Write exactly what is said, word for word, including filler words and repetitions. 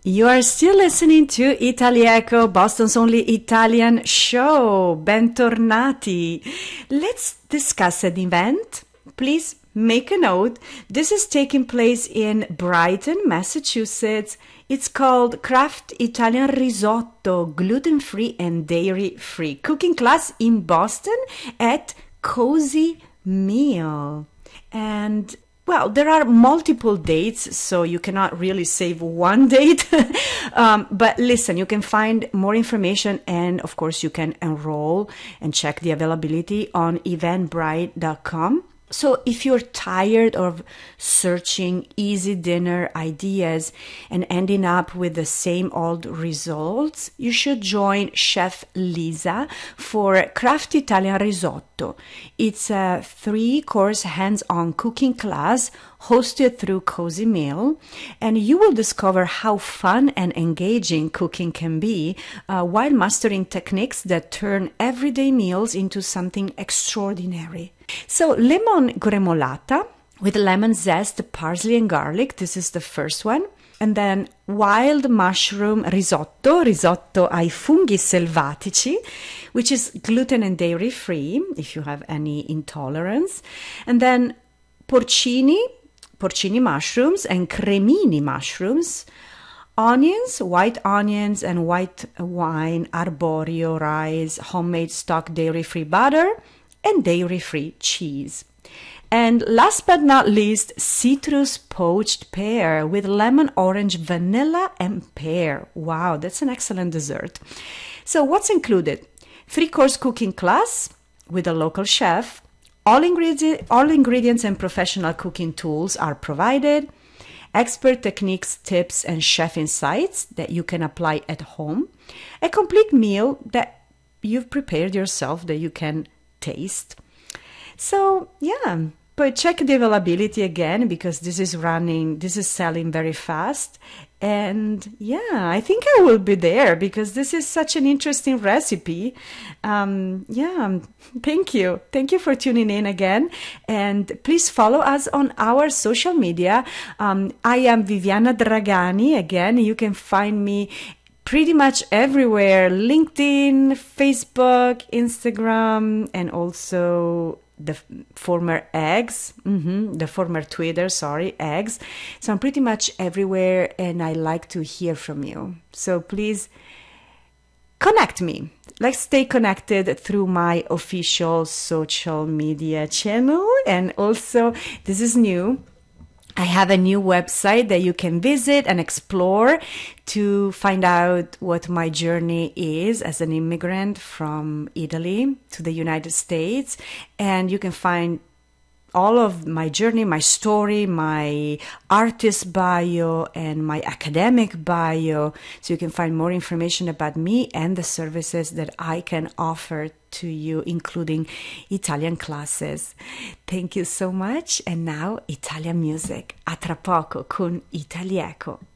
You are still listening to Italieco, Boston's only Italian show. Bentornati. Let's discuss an event. Please make a note. This is taking place in Brighton, Massachusetts. It's called Craft Italian Risotto, gluten-free and dairy-free cooking class in Boston at Cozy Meal. And well, there are multiple dates, so you cannot really save one date. um, but listen, you can find more information, and of course you can enroll and check the availability on eventbrite dot com. So if you're tired of searching easy dinner ideas and ending up with the same old results, you should join Chef Lisa for Craft Italian Risotto. It's a three-course hands-on cooking class hosted through Cozy Meal, and you will discover how fun and engaging cooking can be uh, while mastering techniques that turn everyday meals into something extraordinary. So lemon gremolata with lemon zest, parsley and garlic. This is the first one. And then wild mushroom risotto, risotto ai funghi selvatici, which is gluten and dairy free if you have any intolerance. And then porcini, porcini mushrooms and cremini mushrooms, onions, white onions and white wine, arborio rice, homemade stock dairy-free butter, and dairy-free cheese. And last but not least, citrus poached pear with lemon, orange, vanilla, and pear. Wow, that's an excellent dessert. So what's included? Three-course cooking class with a local chef. All, ingredi- all ingredients and professional cooking tools are provided. Expert techniques, tips, and chef insights that you can apply at home. A complete meal that you've prepared yourself that you can taste. So yeah, but check the availability again, because this is running, this is selling very fast. And yeah, I think I will be there because this is such an interesting recipe. Um, yeah, thank you. Thank you for tuning in again. And please follow us on our social media. Um, I am Viviana Dragani. Again, you can find me pretty much everywhere: LinkedIn, Facebook, Instagram, and also the former Eggs, mm-hmm, the former Twitter, sorry, Eggs. So I'm pretty much everywhere, and I like to hear from you. So please connect me. Let's stay connected through my official social media channel. And also, this is new. I have a new website that you can visit and explore to find out what my journey is as an immigrant from Italy to the United States. And you can find all of my journey, my story, my artist bio, and my academic bio. So you can find more information about me and the services that I can offer to you, including Italian classes. Thank you so much. And now Italian music. A tra poco con Italieco.